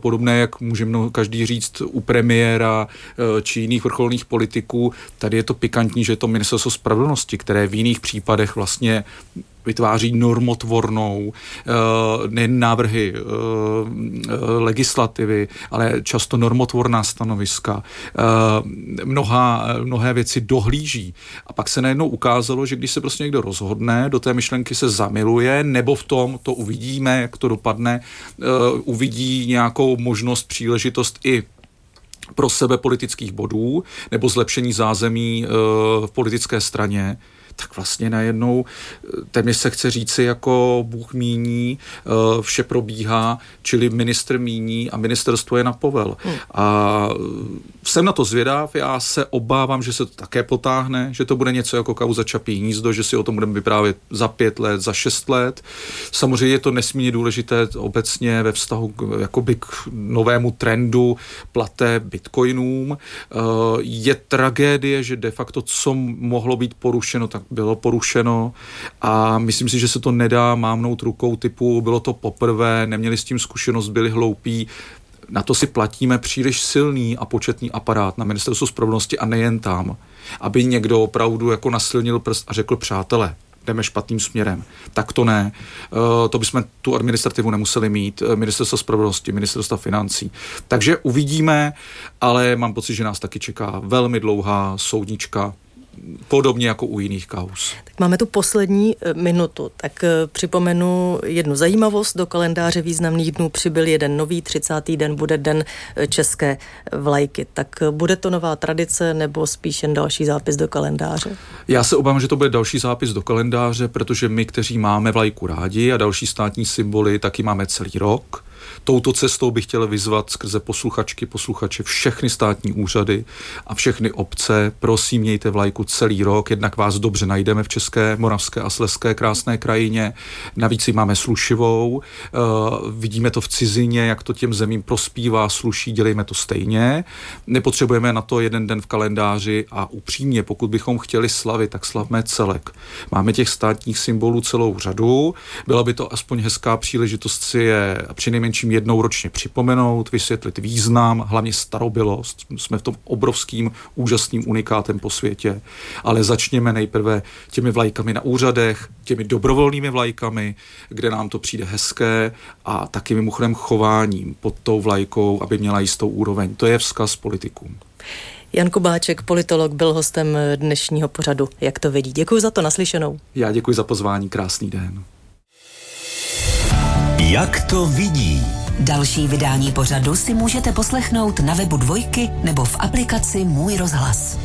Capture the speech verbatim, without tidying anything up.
podobné, jak může mnou každý říct u premiéra či jiných vrcholných politiků. Tady je to pikantní, že je to ministerstvo spravedlnosti, které v jiných případech vlastně vytváří normotvornou nejen návrhy legislativy, ale často normotvorná stanoviska. Mnoha, mnohé věci dohlíží. A pak se najednou ukázalo, že když se prostě někdo rozhodne, do té myšlenky se zamiluje, nebo v tom, to uvidíme, jak to dopadne, uvidí nějakou možnost, příležitost i pro sebe politických bodů, nebo zlepšení zázemí v politické straně, tak vlastně najednou téměř se chce říci jako Bůh míní, vše probíhá, čili ministr míní a ministerstvo je na povel. Hmm. A jsem na to zvědav, já se obávám, že se to také potáhne, že to bude něco jako kauza Čapí hnízdo, že si o tom budeme vyprávět za pět let, za šest let. Samozřejmě je to nesmírně důležité obecně ve vztahu k, jakoby k novému trendu platé bitcoinům. Je tragédie, že de facto, co mohlo být porušeno, tak bylo porušeno a myslím si, že se to nedá mávnout rukou typu bylo to poprvé, neměli s tím zkušenost, byli hloupí. Na to si platíme příliš silný a početný aparát na ministerstvu spravedlnosti a nejen tam, aby někdo opravdu jako nasilnil prst a řekl přátelé, jdeme špatným směrem. Tak to ne. To bychom tu administrativu nemuseli mít. Ministerstvo spravedlnosti, ministerstvo financí. Takže uvidíme, ale mám pocit, že nás taky čeká velmi dlouhá soudnička, podobně jako u jiných kauz. Tak máme tu poslední minutu, tak připomenu jednu zajímavost. Do kalendáře významných dnů přibyl jeden nový, třicátý den bude den české vlajky. Tak bude to nová tradice nebo spíš jen další zápis do kalendáře? Já se obávám, že to bude další zápis do kalendáře, protože my, kteří máme vlajku rádi a další státní symboly, taky máme celý rok. Touto cestou bych chtěl vyzvat skrze posluchačky, posluchače, všechny státní úřady a všechny obce. Prosím, mějte vlajku celý rok, jednak vás dobře najdeme v české, moravské a slezské krásné krajině. Navíc ji máme slušivou, uh, vidíme to v cizině, jak to těm zemím prospívá, sluší, dělejme to stejně. Nepotřebujeme na to jeden den v kalendáři a upřímně, pokud bychom chtěli slavit, tak slavme celek. Máme těch státních symbolů celou řadu, byla by to aspoň hezká příležitost si je přinejmenším jednou ročně připomenout, vysvětlit význam, hlavně starobylost. Jsme v tom obrovským, úžasným unikátem po světě. Ale začněme nejprve těmi vlajkami na úřadech, těmi dobrovolnými vlajkami, kde nám to přijde hezké a taky mimochodem chováním pod tou vlajkou, aby měla jistou úroveň. To je vzkaz politikům. Jan Kubáček, politolog, byl hostem dnešního pořadu. Jak to vidí? Děkuji za to, naslyšenou. Já děkuji za pozvání, krásný den. Jak to vidí? Další vydání pořadu si můžete poslechnout na webu Dvojky nebo v aplikaci Můj rozhlas.